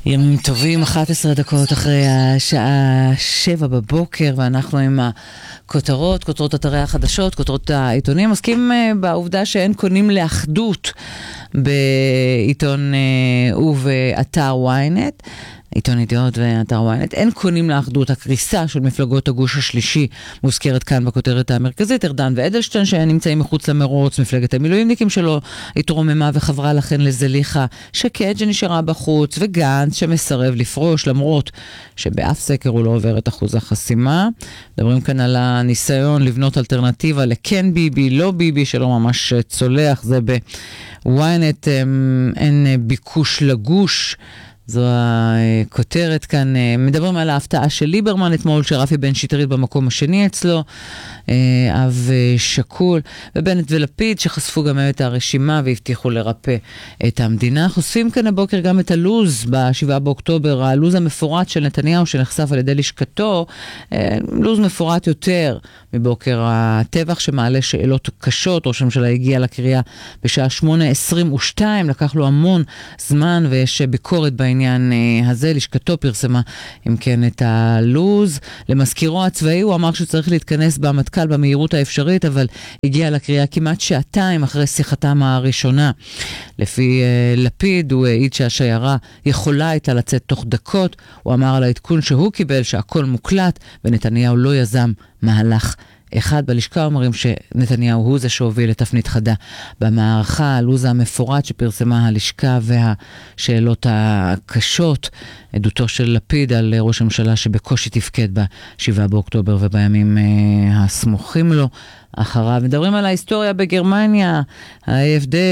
ימים טובים, 11 דקות אחרי השעה 7 בבוקר, ואנחנו עם כותרות אתרי החדשות, כותרות העיתונים, עוסקים בעובדה שאין קונים לאחדות בעיתון ובאתר ynet, עיתון ידיעות ואתר ynet, אין קונים לאחדות. הקריסה של מפלגות הגוש השלישי מוזכרת כאן בכותרת המרכזית. ארדן ואדלשטיין שנמצאים מחוץ למרוץ, מפלגת המילואימניקים שלו התרוממה וחברה לכן לזליכה, שקד שנשארה בחוץ, וגנץ שמסרב לפרוש למרות שבאף סקר הוא לא עובר את אחוז החסימה. מדברים כאן על הניסיון לבנות אלטרנטיבה לכן ביבי, לא ביבי, שלא ממש צולח. זה ב-ynet, אין ביקוש לגוש, זו הכותרת כאן. מדברים על ההפתעה של ליברמן אתמול, שרפי בן שטרית במקום השני אצלו, אב שקול, ובנט ולפיד שחשפו גם את הרשימה והבטיחו לרפא את המדינה. חושפים כאן הבוקר גם את הלוז ב-7 באוקטובר, הלוז המפורט של נתניהו שנחשף על ידי לשכתו, לוז מפורט יותר מבוקר הטבח שמעלה שאלות קשות. ראש הממשלה הגיע לקריאה בשעה 8:22, לקח לו המון זמן ויש ביקורת בעניין הזה. לשכתו פרסמה אם כן את הלוז. למזכירו הצבאי הוא אמר שצריך להתכנס במטכ"ל במהירות האפשרית, אבל הגיע לקריאה כמעט שעתיים אחרי שיחתם הראשונה. לפי לפיד הוא העיד שהשיירה יכולה הייתה לצאת תוך דקות. הוא אמר על העדכון שהוא קיבל שהכל מוקלט ונתניהו לא יזם מהלך אחד. בלשכה אומרים שנתניהו הוא זה שהוביל לתפנית חדה במערכה. הלוז המפורט שפרסמה הלשכה והשאלות הקשות, עדותו של לפיד על ראש הממשלה שבקושי תפקד ב-7 באוקטובר ובימים הסמוכים לו אחריו. מדברים על ההיסטוריה בגרמניה, ה-AfD